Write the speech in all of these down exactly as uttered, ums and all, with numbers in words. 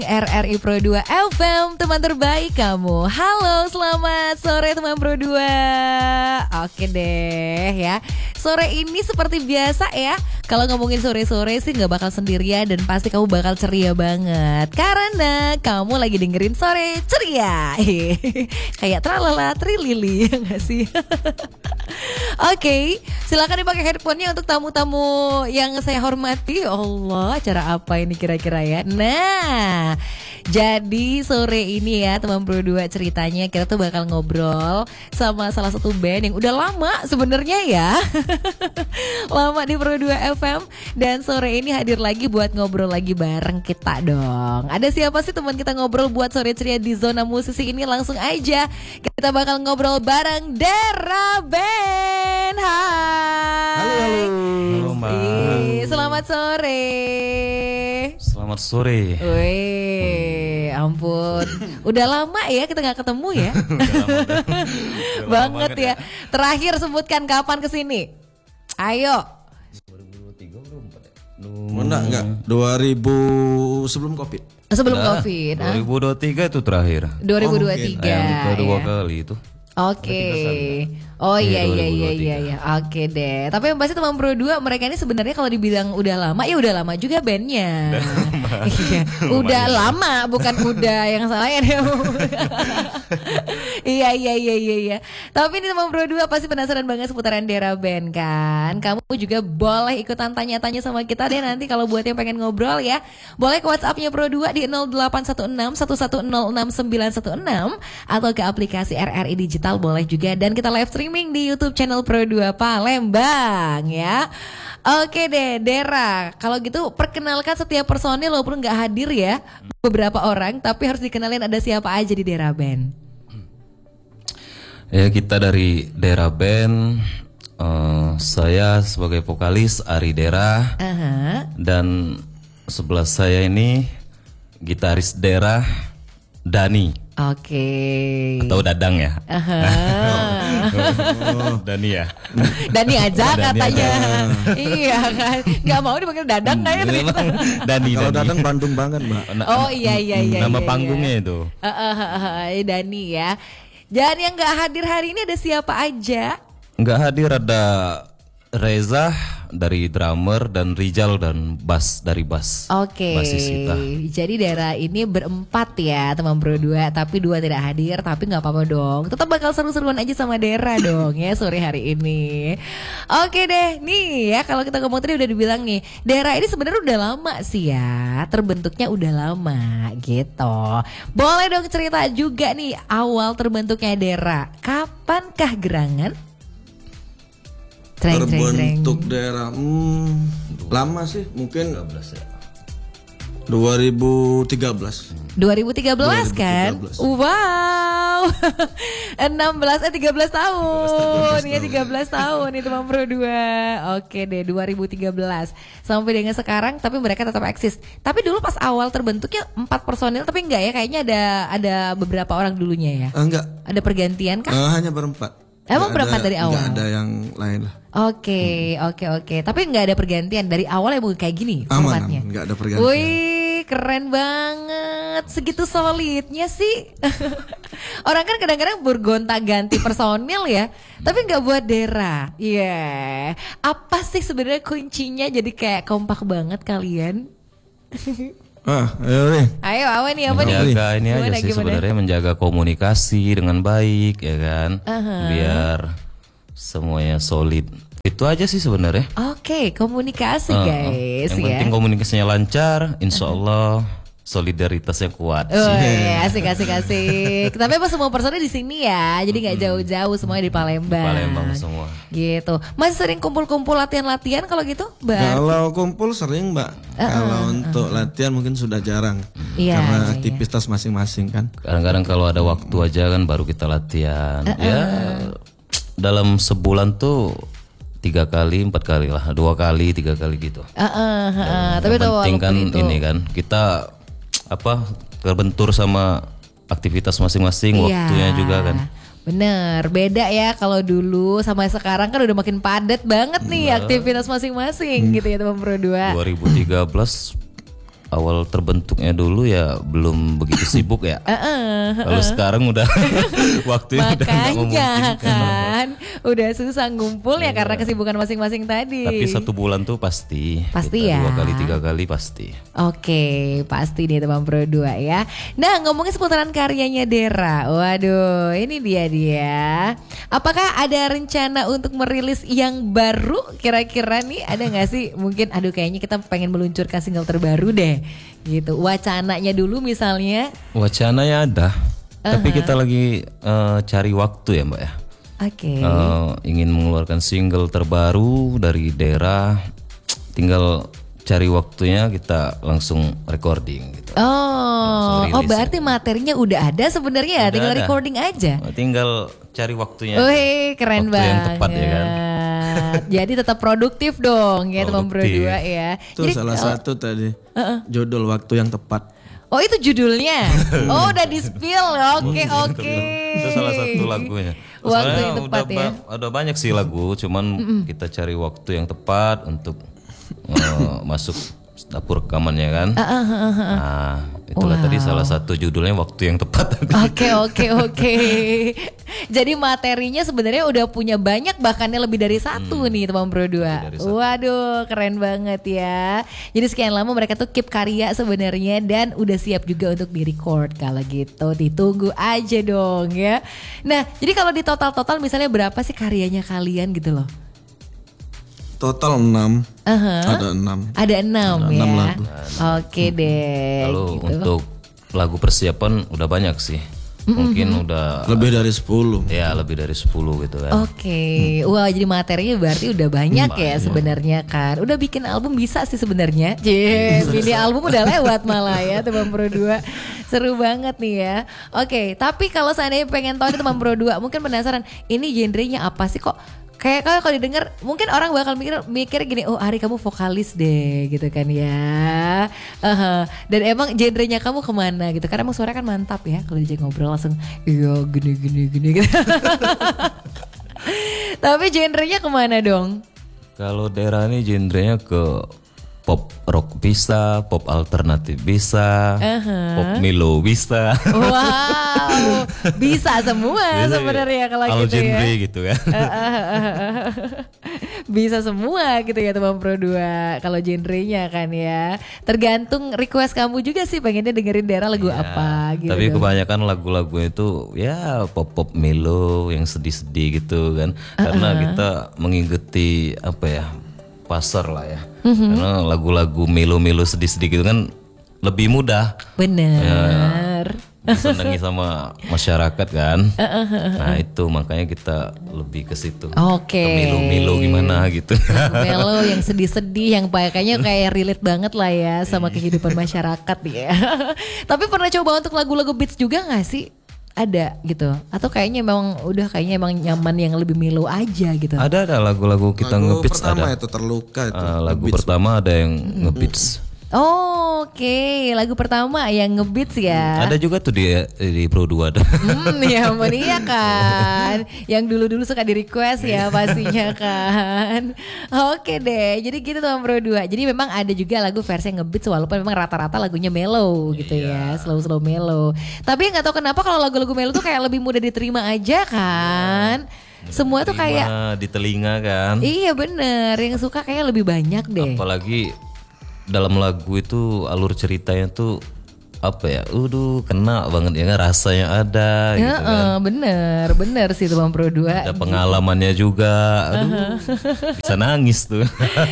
R R I Pro dua F M, teman terbaik kamu. Halo, selamat sore teman Pro dua. Oke deh ya. Sore ini seperti biasa ya. Kalau ngomongin sore-sore sih gak bakal sendirian dan pasti kamu bakal ceria banget. Karena kamu lagi dengerin Sore Ceria. Kayak tralala trilili ya gak sih? Oke, okay, silakan dipakai headphone-nya untuk tamu-tamu yang saya hormati. Allah, acara apa ini kira-kira ya? Nah, jadi sore ini ya teman Pro dua ceritanya kita tuh bakal ngobrol sama salah satu band yang udah lama sebenarnya ya. Lama di Pro dua F M dan sore ini hadir lagi buat ngobrol lagi bareng kita dong. Ada siapa sih teman kita ngobrol buat sore ceria di zona musisi ini? Langsung aja kita bakal ngobrol bareng Dera Band. Hai. Halo, halo. Halo Mbak. Ih, selamat sore. Selamat sore. Wih, ampun. Udah lama ya kita gak ketemu ya. Banget ya. Terakhir sebutkan kapan kesini. Ayo. dua ribu dua puluh tiga belum empat ya? Enggak, enggak. dua ribu sebelum Covid. Sebelum Nah, Covid. dua ribu dua puluh tiga itu terakhir. dua ribu dua puluh tiga. Yang kedua ya. kali itu. Oke. Oh iya iya Iya, iya iya iya. Oke deh. Tapi yang pasti teman Pro dua mereka ini sebenarnya kalau dibilang udah lama ya udah lama juga bandnya. Iya. Udah lama bukan udah yang salah ya. Iya iya iya iya iya. Tapi ini teman Pro dua pasti penasaran banget seputaran Dera Band kan. Kamu juga boleh ikutan tanya-tanya sama kita deh nanti kalau buat yang pengen ngobrol ya. Boleh ke WhatsApp-nya Pro dua di nol delapan satu enam satu satu nol enam sembilan satu enam atau ke aplikasi R R I Digital boleh juga dan kita live streaming di YouTube channel Pro dua Palembang ya. Oke deh Dera, kalau gitu perkenalkan setiap personil walaupun nggak hadir ya, beberapa orang tapi harus dikenalin ada siapa aja di Dera Band. Ya kita dari Dera Band, uh, saya sebagai vokalis Ari Dera. Aha. Dan sebelah saya ini gitaris Dera Dani. Oke. Atau Dadang ya? Aha. Dani ya? Dani aja Dani katanya. aja. Iya kan, nggak mau dipanggil Dadang kayaknya. Iya, Bang. Dani, Kalau Dani. datang Bandung banget, Mbak. Oh iya iya iya. Nama iya, panggungnya iya. itu. Uh, uh, uh, uh, uh, Dani ya. Dan yang nggak hadir hari ini ada siapa aja? Nggak hadir ada Reza dari drummer dan Rijal dan bass dari bass. Oke. Bassis kita. Jadi Dera ini berempat ya teman Bro dua, tapi dua tidak hadir, tapi nggak apa-apa dong. Tetap bakal seru-seruan aja sama Dera dong ya sore hari ini. Oke deh, nih ya kalau kita ngomong tadi udah dibilang nih, Dera ini sebenarnya udah lama sih ya, terbentuknya udah lama gitu. Boleh dong cerita juga nih awal terbentuknya Dera. Kapankah gerangan? Treng, treng, treng. Terbentuk daerah hmm, lama sih, mungkin dua ribu tiga belas. dua ribu tiga belas kan? dua ribu tiga belas. Wow. enam belas eh tiga belas tahun. Ya tiga belas tahun itu Bang Pro dua. Oke deh dua ribu tiga belas sampai dengan sekarang tapi mereka tetap eksis. Tapi dulu pas awal terbentuknya empat personil tapi enggak ya kayaknya ada ada beberapa orang dulunya ya. Ah, enggak. Ada pergantian kah? Eh, hanya berempat. Emang Nggak berempat ada- dari awal? nggak ada yang lain lah. Oke, oke, oke. Tapi nggak ada pergantian dari awal ya kayak gini Aman, formatnya. aman. Nggak ada pergantian. Wih, keren banget. Segitu solidnya sih. Orang kan kadang-kadang bergonta-ganti personil ya, tapi nggak buat Dera. Iya. Apa sih sebenarnya kuncinya jadi kayak kompak banget kalian? Ah, ayo nih. Ayo, apa nih? Apa nih? Menjaga ini aja Gimana, sih gimana? sebenarnya menjaga komunikasi dengan baik ya kan. Aha. Biar semuanya solid. Itu aja sih sebenarnya. Oke, komunikasi Uh, uh. guys Yang ya. penting komunikasinya lancar, insya Allah solidaritasnya kuat. Oh iya, asik asik asik. Tapi apa semua personil di sini ya, jadi nggak jauh-jauh semuanya di Palembang. Palembang semua. Gitu. Masih sering kumpul-kumpul latihan-latihan kalau gitu, Mbak? Kalau kumpul sering, Mbak. Kalau untuk latihan mungkin sudah jarang. Iya, Karena iya, iya. aktivitas masing-masing kan. Kadang-kadang kalau ada waktu aja kan baru kita latihan. Ya dalam sebulan tuh tiga kali, empat kali lah, dua kali, tiga kali gitu. Heeh, heeh. Tapi Yang tuh penting kan walaupun itu ini kan kita apa terbentur sama aktivitas masing-masing, Iya. waktunya juga kan. Bener, beda ya kalau dulu sama sekarang kan udah makin padat banget nih aktivitas masing-masing gitu ya teman Pro dua. dua ribu tiga belas awal terbentuknya dulu ya belum begitu sibuk ya. Kalau sekarang udah waktunya udah nggak Makanya memungkinkan. kan udah susah ngumpul ya karena kesibukan masing-masing tadi. Tapi satu bulan tuh pasti. Pasti Kita ya. Dua kali tiga kali pasti. Oke, pasti nih teman Pro dua ya. Nah, ngomongin seputaran karyanya Dera. Waduh, ini dia dia. Apakah ada rencana untuk merilis yang baru? Kira-kira nih ada nggak sih? Mungkin aduh kayaknya kita pengen meluncurkan single terbaru deh. Gitu. Wacananya dulu misalnya. Wacananya ada. Tapi kita lagi eh, cari waktu ya Mbak ya. Oke. Eh, ingin mengeluarkan single terbaru dari Dera. Tinggal cari waktunya kita langsung recording gitu. Oh, Langsung oh rilis berarti materinya udah ada sebenarnya ya, Udah tinggal ada. recording aja. Tinggal cari waktunya. Wih, keren Waktu banget. yang tepat ya kan. Jadi tetap produktif dong ya teman Pro Produktif. dua ya. Itu Jadi salah satu tadi judul waktu yang tepat. oh itu judulnya. Oh udah di spill. Oke oke. Itu salah satu lagunya. Waktu Sebenarnya yang tepat udah ya. ba- ada banyak sih lagu, cuman kita cari waktu yang tepat untuk eh, masuk dapur rekamannya kan. Nah, itulah tadi salah satu judulnya waktu yang tepat. Oke oke oke. Jadi materinya sebenarnya udah punya banyak bahkannya lebih dari satu nih teman Pro dua. Waduh keren banget ya. Jadi sekian lama mereka tuh keep karya sebenarnya dan udah siap juga untuk di record. Kalau gitu ditunggu aja dong ya. Nah jadi kalau di total-total misalnya berapa sih karyanya kalian gitu loh? Total enam. Aha. Ada enam. Ada enam Ada ya. enam lagu. Oke deh. Lalu gitu. untuk lagu persiapan udah banyak sih. Mungkin udah Lebih dari sepuluh. ya lebih dari sepuluh gitu kan. Oke, wah jadi materinya berarti udah banyak ya sebenarnya kan. Udah bikin album bisa sih sebenarnya. Cie, mini album udah lewat malah ya teman Pro dua. Seru banget nih ya. Oke, tapi kalau seandainya pengen tahu nih teman Pro dua, mungkin penasaran ini genrenya apa sih kok? Kayak kalau kalau didengar mungkin orang bakal mikir mikir gini, oh Ari kamu vokalis deh gitu kan ya. Aha. Dan emang genrenya kamu kemana gitu? Karena emang suara kan mantap ya kalau diajak ngobrol langsung iya gini gini gini gitu. Tapi genrenya kemana dong? Kalau daerah ini genrenya ke pop rock bisa, pop alternatif bisa, pop melo bisa. Wow, bisa semua sebenarnya kalau All gitu genre ya. gitu kan. Bisa semua gitu ya teman Pro dua kalau genrenya kan ya. Tergantung request kamu juga sih pengennya dengerin daerah lagu apa gitu. Tapi kebanyakan lagu-lagu itu ya pop-pop melo yang sedih-sedih gitu kan. Karena kita mengikuti apa ya pasar lah ya. Karena lagu-lagu melo-melo sedih-sedih gitu kan lebih mudah Bener. disenangi sama masyarakat kan. Nah itu makanya kita lebih ke situ. Oke. Ke melo-melo gimana gitu. Melo yang sedih-sedih yang kayaknya kayak relate banget lah ya sama kehidupan masyarakat ya. Tapi pernah coba untuk lagu-lagu beats juga gak sih? Ada gitu atau kayaknya memang udah kayaknya emang nyaman yang lebih melo aja gitu. Ada ada lagu-lagu kita Lagu ngebeats pertama ada. itu terluka itu. Ah, lagu pertama ada yang ngebeats. Oh, Oke, lagu pertama yang ngebeats ya. Ada juga tuh di di Pro dua ada. Hmm, ya ampun iya kan. Yang dulu-dulu suka di request ya pastinya kan. Oke deh, jadi gitu teman Pro dua. Jadi memang ada juga lagu versi yang ngebeats walaupun memang rata-rata lagunya mellow gitu ya, slow-slow mellow. Tapi nggak tahu kenapa kalau lagu-lagu mellow tuh kayak lebih mudah diterima aja kan. Semua tuh kayak Terima di telinga kan. iya bener, yang suka kayak lebih banyak deh. Apalagi dalam lagu itu alur ceritanya tuh apa ya, udah kena banget ya kan, rasanya ada gitu Ya, kan. eh, bener, bener sih teman Pro dua. Ada pengalamannya juga, aduh bisa nangis tuh.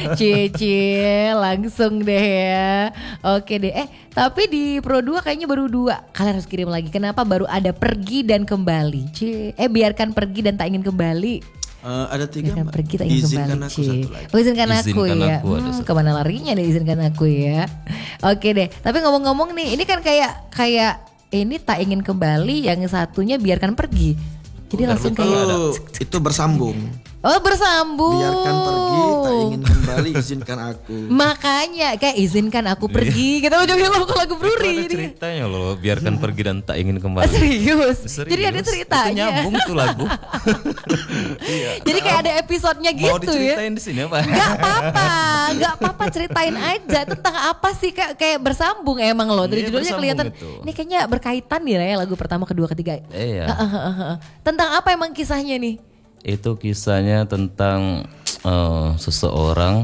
Cie-cie langsung deh ya. Oke deh. Eh tapi di Pro dua kayaknya baru dua. Kalian harus kirim lagi. Kenapa baru ada pergi dan kembali? Cie. Eh biarkan pergi dan tak ingin kembali. Eh, ada tiga Biarkan Mbak. pergi tak ingin Izinkan kembali. aku Cie. satu lagi. Oh izinkan aku Izinkan ya. aku ada Hmm, satu. kemana larinya deh izinkan aku ya. Oke deh. Tapi ngomong-ngomong nih, ini kan kayak kayak ini tak ingin kembali, yang satunya biarkan pergi. Jadi langsung kayak Itu itu bersambung. Oh bersambung. Biarkan pergi, tak ingin kembali, izinkan aku. Makanya kayak izinkan aku pergi. Kita ujungnya lo lagu Bruri. Ada ceritanya loh, biarkan pergi dan tak ingin kembali. Serius? Serius? Jadi ada Itu ceritanya. nyambung tuh lagu. Iya. Jadi kayak ada episodenya gitu Mau ya. diceritain di sini apa? Gak apa-apa, gak apa-apa ceritain aja tentang apa sih kayak kayak bersambung emang loh dari Iya, judulnya bersambung kelihatan. gitu. Ini kayaknya berkaitan nih ya lagu pertama, kedua, ketiga. Iya. Tentang apa emang kisahnya nih? Itu kisahnya tentang eh, seseorang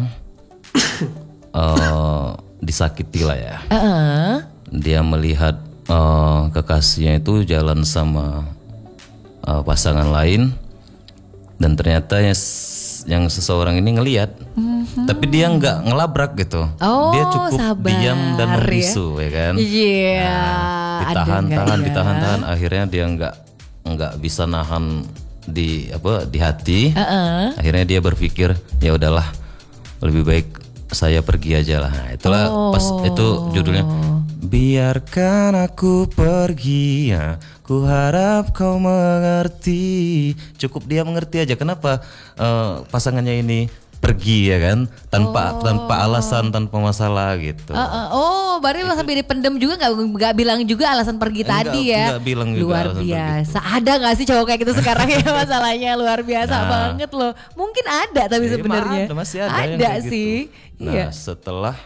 eh, disakiti lah ya. Heeh. Dia melihat eh, kekasihnya itu jalan sama eh, pasangan lain dan ternyata yang, yang seseorang ini ngelihat, mm-hmm. tapi dia nggak ngelabrak gitu. Oh, dia cukup sabar, diam dan ya. membisu ya, kan. Iya. Nah, ada ditahan-tahan, nggak ya? ditahan-tahan, akhirnya dia nggak nggak bisa nahan di apa di hati. Heeh. Akhirnya dia berpikir ya udahlah, lebih baik saya pergi aja lah. Nah, itulah Oh. pas itu judulnya biarkan aku pergi ya, ku harap kau mengerti. Cukup dia mengerti aja kenapa eh, pasangannya ini pergi ya kan, tanpa tanpa alasan, tanpa masalah gitu. Uh, uh, oh, berarti lo sampai dipendem juga nggak nggak bilang juga alasan pergi Enggak, tadi ya? enggak bilang juga luar alasan biasa. Ada nggak sih cowok kayak gitu sekarang ya masalahnya luar biasa Nah. banget loh. Mungkin ada tapi Iya, sebenarnya ada, masih ada yang ada kayak gitu. sih. Nah, Iya. setelah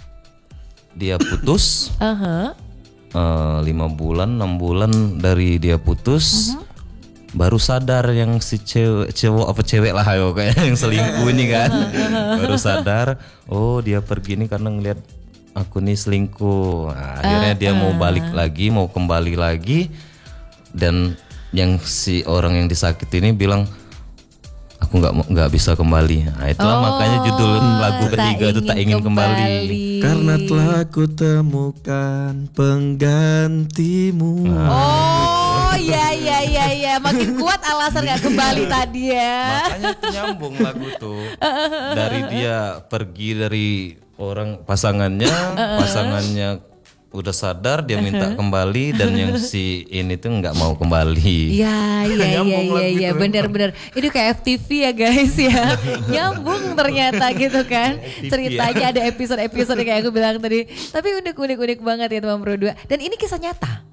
dia putus Aha. eh, lima bulan, enam bulan dari dia putus, baru sadar yang si cewek, cewek apa cewek lah ayo kayak yang selingkuh ini kan, baru sadar, oh dia pergi ini karena ngeliat aku nih selingkuh. Nah, akhirnya dia mau balik lagi, mau kembali lagi, dan yang si orang yang disakiti ini bilang, aku nggak mau- nggak bisa kembali. Nah, itulah makanya judul lagu ketiga itu tak ingin kembali. Karena telah ku temukan penggantimu. Oh ya ya ya ya makin kuat alasan nggak kembali tadi ya. Makanya itu nyambung lagu tuh. Dari dia pergi dari orang pasangannya, pasangannya udah sadar dia minta kembali, dan yang si ini tuh nggak mau kembali. Iya iya iya Nyambung iya lagu iya itu. benar-benar itu kayak F T V ya guys ya, nyambung ternyata gitu kan ceritanya ada episode-episode kayak aku bilang tadi, tapi unik unik unik banget ya teman Bro dua, dan ini kisah nyata.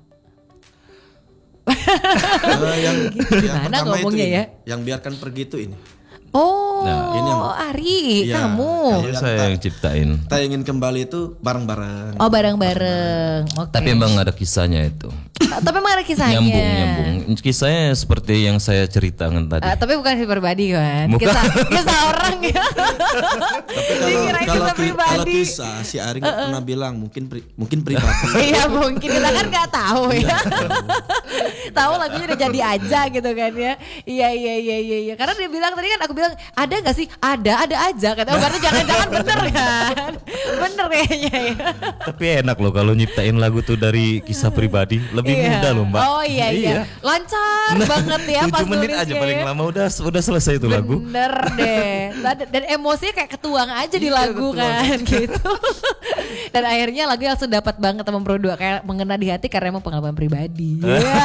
Eh, yang, yang Gimana pertama itu ngomongnya ini, ya? yang biarkan pergi itu ini. Oh Nah, ini yang- Ari Iya, kamu kalau Iya, yang saya tak- yang ciptain. Tak ingin kembali itu bareng-bareng. oh bareng-bareng oke. Tapi emang ada kisahnya itu. Ah, tapi emang ada kisahnya Nyambung, nyambung. Kisahnya seperti yang saya ceritakan tadi. Ah, tapi bukan kisah pribadi kan, Bukan. kisah kisah orang ya. Tapi kalau Dikirain kalau, kisah ki- kalau pribadi. kisah si Ari nggak pernah bilang, mungkin pri- mungkin pribadi. Iya mungkin kita kan nggak tahu ya. Tahu lagunya udah jadi aja gitu kan ya. Iya iya iya iya iya. Karena dia bilang tadi kan aku bilang ada nggak sih? Ada ada aja. Kata oh berarti jangan-jangan bener kan? Bener kayaknya ya. Tapi enak loh kalau nyiptain lagu tuh dari kisah pribadi, lebih Iya. mudah loh Mbak. Oh iya iya. Lancar banget ya pas tujuh menit aja nulisnya paling ya. lama udah udah selesai itu lagu. Bener deh. Dan, dan emosinya kayak ketuang aja di Iya, lagu ketuang. kan gitu. Dan akhirnya lagunya langsung dapat banget sama Bro dua, kayak mengena di hati karena emang pengalaman pribadi. Iya.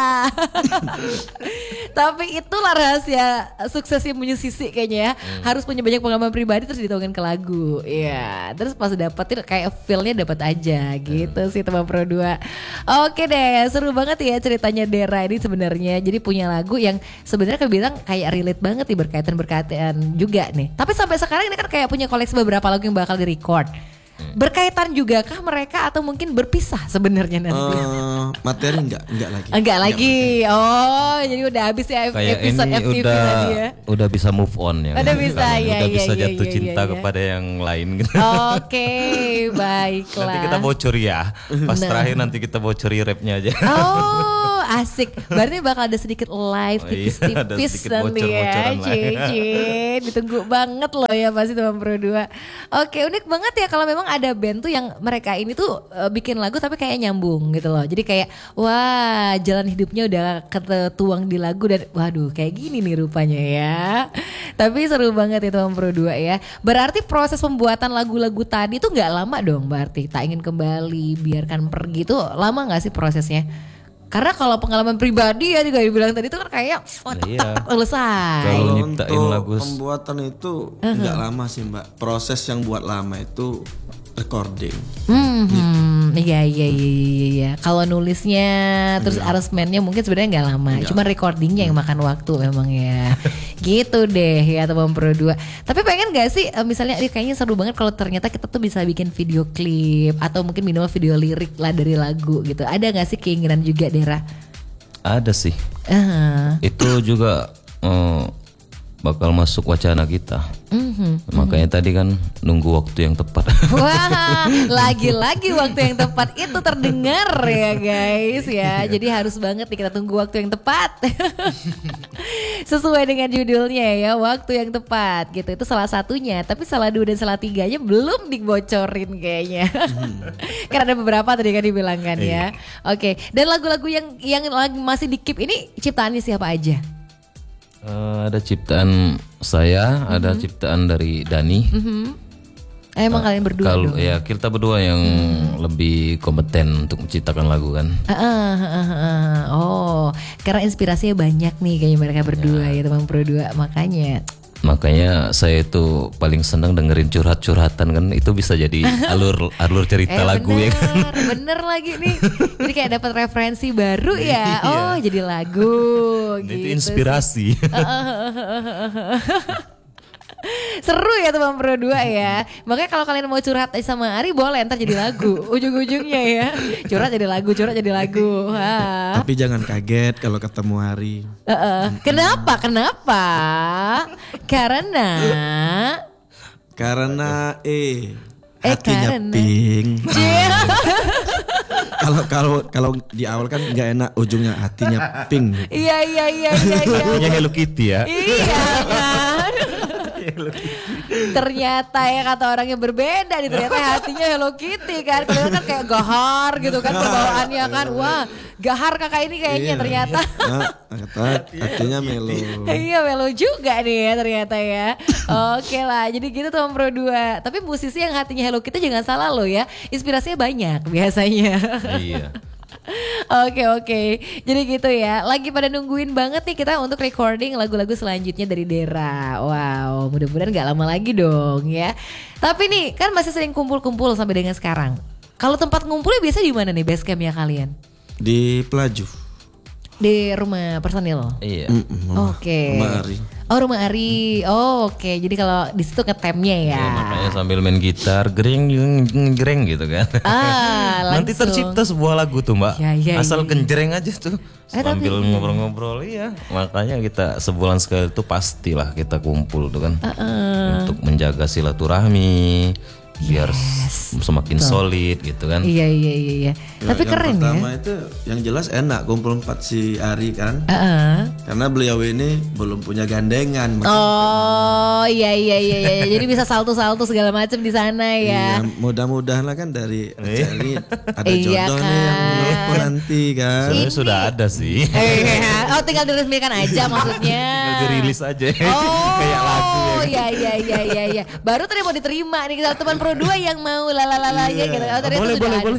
Tapi itulah rahasia suksesnya musisi kayaknya ya. Hmm. Harus punya banyak pengalaman pribadi terus dituangin ke lagu. Iya. Terus pas dapetin kayak feel-nya dapat aja gitu Hmm. sih teman Pro dua. Oke deh, seru banget ya ceritanya Dera ini sebenarnya. Jadi punya lagu yang sebenarnya kebilang kayak relate banget nih, berkaitan-berkaitan juga nih. Tapi sampai sekarang ini kan kayak punya koleksi beberapa lagu yang bakal di-record. Berkaitan juga kah mereka atau mungkin berpisah sebenarnya nanti? Eh, materi enggak enggak lagi. Enggak lagi. Oh, jadi udah habis ya Kayak episode ini F T V udah tadi ya. udah bisa move on ya. Udah kan? bisa, Kalau ya, Udah ya, bisa ya, jatuh ya, cinta ya, ya. kepada yang lain gitu. Oke, baiklah. Nanti kita bocor ya. Pas Nah. terakhir nanti kita bocori rapnya aja. Oh, asik. Berarti bakal ada sedikit live Oh iya, ada tipis-tipis sedikit nanti ya. bocor-bocoran lah. Cici, ditunggu banget loh ya pasti teman Pro dua. Oke, unik banget ya kalau memang ada band tuh yang mereka ini tuh eh, bikin lagu tapi kayak nyambung gitu loh. Jadi kayak wah, jalan hidupnya udah ketuang di lagu dan waduh kayak gini nih rupanya ya. Tapi seru banget ya teman Pro dua ya. Berarti proses pembuatan lagu-lagu tadi tuh nggak lama dong berarti. Tak ingin kembali, biarkan pergi tuh lama nggak sih prosesnya? Karena kalau pengalaman pribadi ya juga dibilang tadi itu kan kayak oh, tek, Iya. tek, tek, selesai. Kalau Kalau nyiptain untuk lagu pembuatan itu nggak lama sih mbak. Proses yang buat lama itu recording. Hmm, iya iya iya iya. iya. Kalau nulisnya terus aransemennya mungkin sebenarnya nggak lama, cuma recordingnya yang makan waktu memang ya. Gitu deh ya teman Pro dua. Tapi pengen gak sih eh, misalnya ini kayaknya seru banget kalau ternyata kita tuh bisa bikin video klip atau mungkin minimal video lirik lah dari lagu gitu. Ada gak sih keinginan juga Dera? Ada sih. Ah, Itu juga eh, bakal masuk wacana kita. mhm. Makanya tadi kan nunggu waktu yang tepat. Wah, lagi-lagi waktu yang tepat itu terdengar ya guys ya. Jadi harus banget nih kita tunggu waktu yang tepat. Sesuai dengan judulnya ya, waktu yang tepat gitu. Itu salah satunya, tapi salah dua dan salah tiganya belum dibocorin kayaknya. Karena ada beberapa tadi kan dibilang kan ya. Oke, dan lagu-lagu yang yang lagi masih di keep ini ciptaannya siapa aja? Eh, ada ciptaan saya, ada ciptaan dari Dani. Eh, emang kalian berdua Kalau dong? ya kita berdua yang lebih kompeten untuk menciptakan lagu kan. Ah, ah, ah, ah. Oh, karena inspirasinya banyak nih kayaknya mereka berdua ya, teman Pro dua makanya. Makanya saya itu paling senang dengerin curhat-curhatan kan, itu bisa jadi alur alur cerita lagu bener, ya kan. bener lagi nih. Jadi kayak dapat referensi baru ya. Oh, jadi lagu. Itu gitu inspirasi. Seru ya teman Pro dua ya. Makanya kalau kalian mau curhat sama Ari boleh ntar jadi lagu. Ujung-ujungnya ya. Curhat jadi lagu, curhat jadi lagu. Wah. Tapi jangan kaget kalau ketemu Hari. Uh-uh. Kenapa? Kenapa? Karena Karena eh Eh, hatinya karena- pink. Cie. Kalau kalau kalau di awal kan nggak enak, ujungnya hatinya pink. Iya iya iya iya iya. Punya Hello Kitty ya. Iya kan. Ternyata ya kata orangnya berbeda nih, ternyata hatinya Hello Kitty kan. Kalau kan kayak gahar gitu kan perbawaannya kan. Wah, gahar kakak ini kayaknya Iya. ternyata. Nah, kata hatinya melo. Iya melo juga nih ya ternyata ya. Oke lah, jadi gitu teman Pro dua. Tapi musisi yang hatinya Hello Kitty jangan salah loh ya, inspirasinya banyak biasanya. Iya. Oke oke, jadi gitu ya. Lagi pada nungguin banget nih kita untuk recording lagu-lagu selanjutnya dari Dera. Wow, mudah-mudahan gak lama lagi dong ya. Tapi nih kan masih sering kumpul-kumpul sampai dengan sekarang. Kalau tempat ngumpulnya biasa di mana nih base campnya kalian? Di Pelaju. Di rumah personil. Iya. Mm-mm, rumah- Oke. rumah Ari. Oh rumah Ari. Oh, oke. Jadi kalau di situ ngetemnya ya. Ya, makanya sambil main gitar, gereng jeng, jeng, gereng gitu kan. Ah, Nanti langsung. tercipta sebuah lagu tuh mbak. Ya, ya, Asal ya, ya. genjreng aja tuh. Eh, tapi- Sambil ngobrol-ngobrol iya. Makanya kita sebulan sekali tuh pastilah kita kumpul tuh kan. Untuk menjaga silaturahmi. Biar s- semakin solid gitu kan. Iya iya iya iya. Ya, Tapi yang keren pertama ya. itu yang jelas enak kumpul empat si Ari kan. Heeh. Karena beliau ini belum punya gandengan. makanya- Oh iya iya iya iya. Jadi bisa salto-salto segala macam di sana ya. Iya, mudah-mudahan lah kan dari Celi ada Iya jodoh nih yang kan. nelfon nanti kan. Sebenarnya sudah ada sih. Eh, oh tinggal diresmikan aja maksudnya. Tinggal dirilis aja. Oh, Kayak lagu ya. iya iya iya iya iya. Baru tadi mau diterima nih kita teman Pro dua yang mau lalalalanya gitu. Oh, ternyata Boleh, sudah boleh, ada. boleh.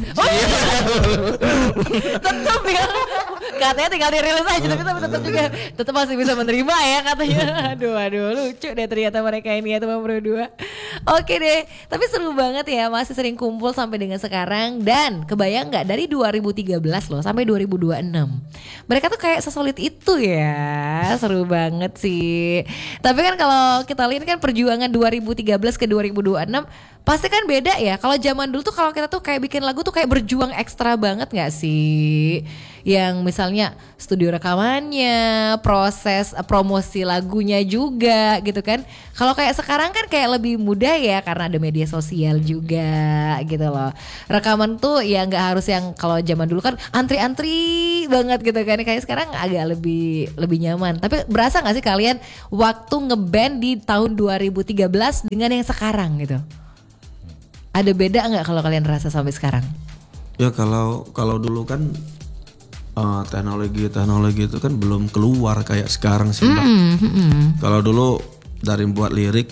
Oh, tetap ya. Katanya tinggal dirilis aja tapi tapi tetap juga tetap masih bisa menerima ya katanya. Aduh aduh lucu deh ternyata mereka ini ya teman Pro dua. Oke deh, tapi seru banget ya masih sering kumpul sampai dengan sekarang dan kebayang nggak dari dua ribu tiga belas loh sampai dua ribu dua puluh enam. Mereka tuh kayak sesolid itu ya. Seru banget sih. Tapi kan kalau kita lihat kan perjuangan dua ribu tiga belas ke dua ribu dua puluh enam pasti kan beda ya. Kalau zaman dulu tuh kalau kita tuh kayak bikin lagu tuh kayak berjuang ekstra banget nggak sih? Yang misalnya studio rekamannya, proses eh, promosi lagunya juga gitu kan. Kalau kayak sekarang kan kayak lebih mudah ya karena ada media sosial juga gitu loh. Rekaman tuh ya nggak harus yang kalau zaman dulu kan antri-antri banget gitu kan. Kayak sekarang agak lebih lebih nyaman. Tapi berasa nggak sih kalian waktu ngeband di tahun dua ribu tiga belas dengan yang sekarang gitu? Ada beda nggak kalau kalian rasa sampai sekarang? Ya kalau kalau dulu kan eh, teknologi teknologi itu kan belum keluar kayak sekarang sih Mbak. Kalau dulu dari buat lirik,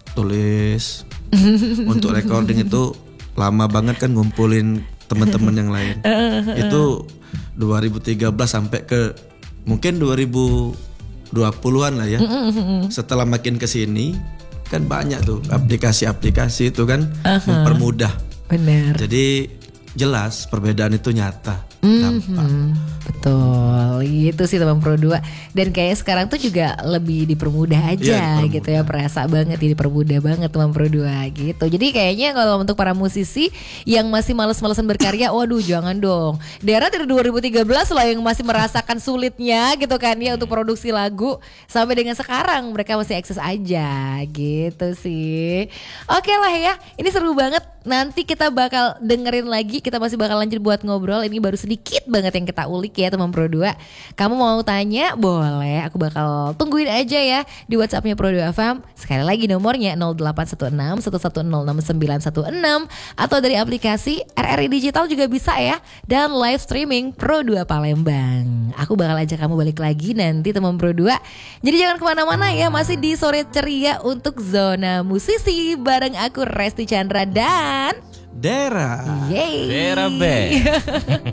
tulis, untuk recording itu lama banget kan ngumpulin teman-teman yang lain. Itu dua ribu tiga belas sampai ke mungkin dua ribu dua puluhan lah ya. Setelah makin kesini kan banyak tuh aplikasi-aplikasi itu kan uh-huh. mempermudah. Benar. Jadi jelas perbedaan itu nyata. Mm-hmm. Betul, gitu sih teman Pro dua. Dan kayak sekarang tuh juga lebih dipermudah aja ya, gitu ya. Perasa banget ya, dipermudah banget teman Pro dua gitu. Jadi kayaknya kalau untuk para musisi yang masih males-malesan berkarya, waduh jangan dong. Daerah dari dua ribu tiga belas lah yang masih merasakan sulitnya gitu kan ya untuk produksi lagu. Sampai dengan sekarang mereka masih eksis aja gitu sih. Oke lah ya, ini seru banget. Nanti kita bakal dengerin lagi, kita masih bakal lanjut buat ngobrol. Ini baru sedikit banget yang kita ulik ya teman Pro dua. Kamu mau tanya boleh, aku bakal tungguin aja ya di WhatsAppnya Pro dua F M. Sekali lagi nomornya nol delapan satu enam satu satu nol enam sembilan satu enam. Atau dari aplikasi R R I Digital juga bisa ya. Dan live streaming Pro dua Palembang. Aku bakal ajak kamu balik lagi nanti teman Pro dua. Jadi jangan kemana-mana ya, masih di Sore Ceria untuk Zona Musisi. Bareng aku Resti Chandra dan Dera. Yeay. Dera Band.